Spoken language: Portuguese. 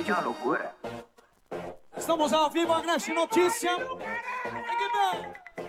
Que uma loucura. Estamos ao vivo, Agreste Notícia. Tem que ver.